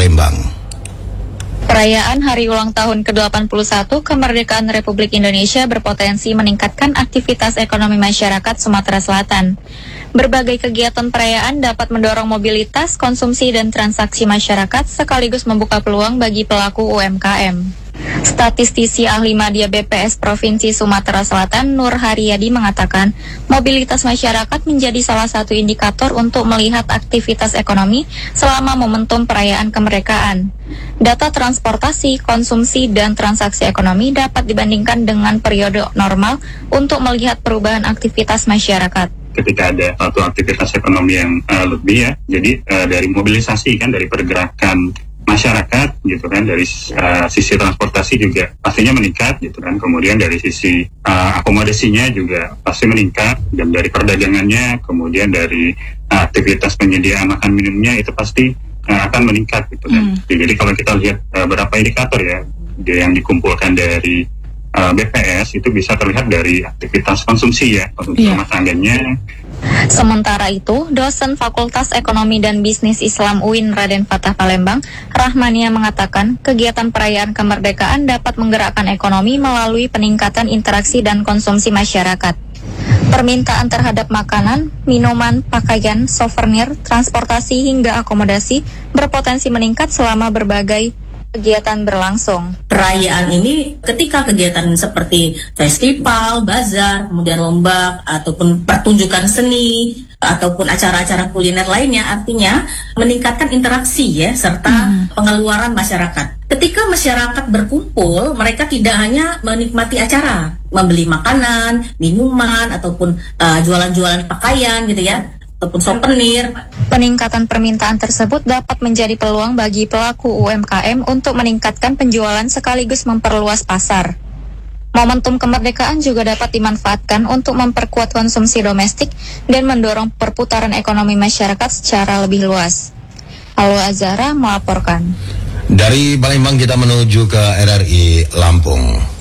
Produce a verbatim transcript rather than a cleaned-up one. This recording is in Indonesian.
Palembang. Perayaan hari ulang tahun ke delapan puluh satu kemerdekaan Republik Indonesia berpotensi meningkatkan aktivitas ekonomi masyarakat Sumatera Selatan. Berbagai kegiatan perayaan dapat mendorong mobilitas, konsumsi, dan transaksi masyarakat sekaligus membuka peluang bagi pelaku U M K M. Statistisi ahli media B P S Provinsi Sumatera Selatan Nur Haryadi mengatakan, mobilitas masyarakat menjadi salah satu indikator untuk melihat aktivitas ekonomi selama momentum perayaan kemerdekaan. Data transportasi, konsumsi, dan transaksi ekonomi dapat dibandingkan dengan periode normal untuk melihat perubahan aktivitas masyarakat. Ketika ada suatu aktivitas ekonomi yang uh, lebih ya, jadi uh, dari mobilisasi kan, dari pergerakan masyarakat gitu kan, dari uh, sisi transportasi juga pastinya meningkat gitu kan, kemudian dari sisi uh, akomodasinya juga pasti meningkat, dan dari perdagangannya, kemudian dari uh, aktivitas penyediaan makan minumnya itu pasti uh, akan meningkat gitu kan. Hmm. Jadi kalau kita lihat uh, beberapa indikator ya yang dikumpulkan dari uh, B P S itu bisa terlihat dari aktivitas konsumsi ya, konsumsi yeah. rumah tangganya. Sementara itu, dosen Fakultas Ekonomi dan Bisnis Islam U I N Raden Fatah Palembang, Rahmania mengatakan, kegiatan perayaan kemerdekaan dapat menggerakkan ekonomi melalui peningkatan interaksi dan konsumsi masyarakat. Permintaan terhadap makanan, minuman, pakaian, souvenir, transportasi hingga akomodasi berpotensi meningkat selama berbagai kegiatan berlangsung. Perayaan ini ketika kegiatan seperti festival, bazar, kemudian lomba ataupun pertunjukan seni ataupun acara-acara kuliner lainnya, artinya meningkatkan interaksi ya serta hmm. pengeluaran masyarakat. Ketika masyarakat berkumpul, mereka tidak hanya menikmati acara, membeli makanan, minuman ataupun uh, jualan-jualan pakaian gitu ya, ataupun souvenir. Peningkatan permintaan tersebut dapat menjadi peluang bagi pelaku U M K M untuk meningkatkan penjualan sekaligus memperluas pasar. Momentum kemerdekaan juga dapat dimanfaatkan untuk memperkuat konsumsi domestik dan mendorong perputaran ekonomi masyarakat secara lebih luas. Alwa Azhara melaporkan. Dari Palembang kita menuju ke R R I Lampung.